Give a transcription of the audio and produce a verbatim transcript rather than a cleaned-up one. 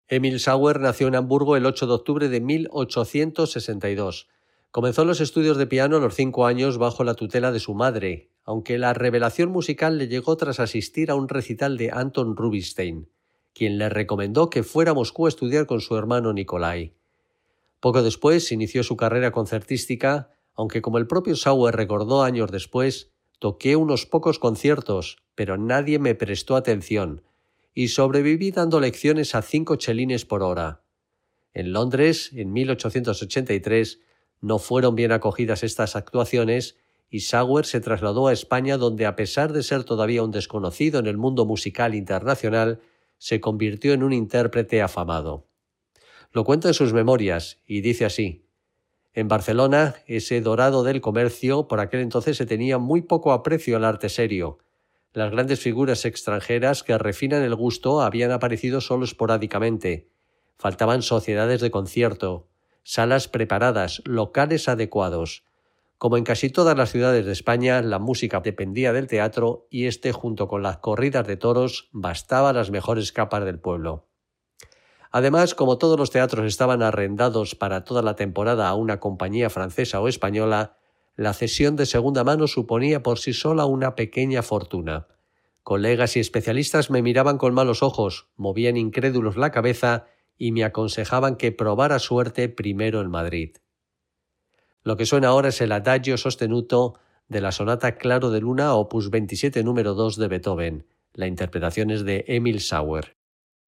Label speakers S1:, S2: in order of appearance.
S1: Emil Sauer nació en Hamburgo el ocho de octubre de mil ochocientos sesenta y dos. Comenzó los estudios de piano a los cinco años bajo la tutela de su madre, aunque la revelación musical le llegó tras asistir a un recital de Anton Rubinstein, quien le recomendó que fuera a Moscú a estudiar con su hermano Nikolai. Poco después inició su carrera concertística, aunque como el propio Sauer recordó años después, toqué unos pocos conciertos, pero nadie me prestó atención, y sobreviví dando lecciones a cinco chelines por hora. En Londres, en mil ochocientos ochenta y tres, no fueron bien acogidas estas actuaciones y Sauer se trasladó a España, donde a pesar de ser todavía un desconocido en el mundo musical internacional, se convirtió en un intérprete afamado. Lo cuenta en sus memorias y dice así: en Barcelona, ese dorado del comercio, por aquel entonces se tenía muy poco aprecio al arte serio. Las grandes figuras extranjeras que refinan el gusto habían aparecido solo esporádicamente. Faltaban sociedades de concierto, salas preparadas, locales adecuados. Como en casi todas las ciudades de España, la música dependía del teatro y este, junto con las corridas de toros, bastaba a las mejores capas del pueblo. Además, como todos los teatros estaban arrendados para toda la temporada a una compañía francesa o española, la cesión de segunda mano suponía por sí sola una pequeña fortuna. Colegas y especialistas me miraban con malos ojos, movían incrédulos la cabeza y me aconsejaban que probara suerte primero en Madrid. Lo que suena ahora es el Adagio sostenuto de la sonata Claro de Luna, opus veintisiete número dos de Beethoven. La interpretación es de Emil Sauer.